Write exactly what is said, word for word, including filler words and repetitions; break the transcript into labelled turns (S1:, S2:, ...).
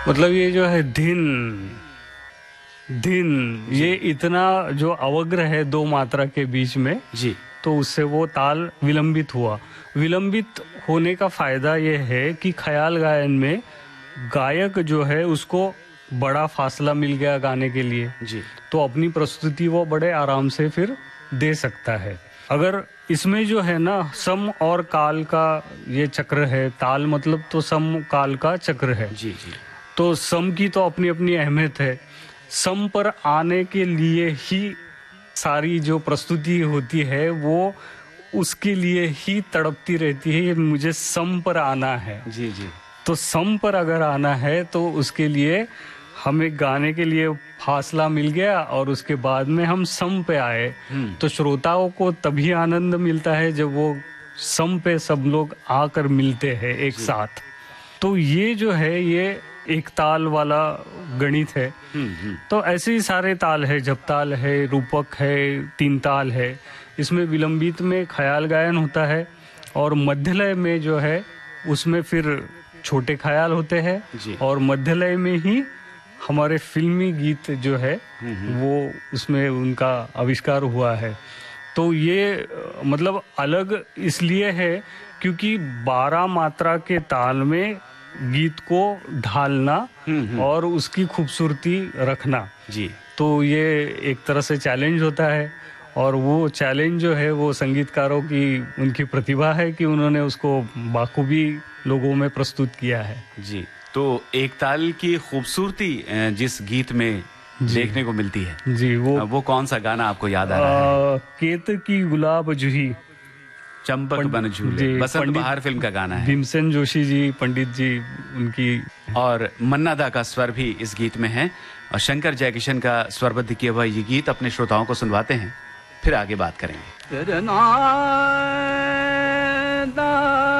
S1: मतलब ये जो है धिन धिन, ये इतना जो अवग्र है दो मात्रा के बीच में
S2: जी,
S1: तो उससे वो ताल विलंबित हुआ। विलंबित होने का फायदा ये है कि ख्याल गायन में गायक जो है उसको बड़ा फासला मिल गया गाने के लिए
S2: जी,
S1: तो अपनी प्रस्तुति वो बड़े आराम से फिर दे सकता है। अगर इसमें जो है ना सम और काल का ये चक्र है, ताल मतलब तो सम काल का चक्र है।
S2: जी, जी,
S1: तो सम की तो अपनी अपनी अहमियत है। सम पर आने के लिए ही सारी जो प्रस्तुति होती है वो उसके लिए ही तड़पती रहती है, मुझे सम पर आना है।
S2: जी, जी,
S1: तो सम पर अगर आना है तो उसके लिए हमें गाने के लिए फासला मिल गया और उसके बाद में हम सम पे आए तो श्रोताओं को तभी आनंद मिलता है जब वो सम पे सब लोग आकर मिलते हैं एक साथ। तो ये जो है ये एक ताल वाला गणित है। तो ऐसे ही सारे ताल है, जपताल है, रूपक है, तीन ताल है। इसमें विलंबित में ख्याल गायन होता है और मध्यलय में जो है उसमें फिर छोटे ख्याल होते हैं और मध्यलय में ही हमारे फिल्मी गीत जो है वो उसमें उनका आविष्कार हुआ है। तो ये मतलब अलग इसलिए है क्योंकि बारह मात्रा के ताल में गीत को ढालना और उसकी खूबसूरती रखना,
S2: जी,
S1: तो ये एक तरह से चैलेंज होता है और वो चैलेंज जो है वो संगीतकारों की उनकी प्रतिभा है कि उन्होंने उसको बाखूबी लोगों में प्रस्तुत किया है।
S2: जी। तो एक ताल की खूबसूरती जिस गीत में देखने को मिलती है
S1: जी, वो
S2: वो कौन सा गाना आपको याद आ रहा है?
S1: केत की गुलाब जूही,
S2: चंपक बन झूले, बसंत बहार फिल्म का गाना है।
S1: भीमसेन जोशी जी, पंडित जी उनकी, और
S2: मन्ना दा का स्वर भी इस गीत में है और शंकर जयकिशन का स्वरबद्ध किया हुआ ये गीत अपने श्रोताओं को सुनवाते हैं, फिर आगे बात करेंगे।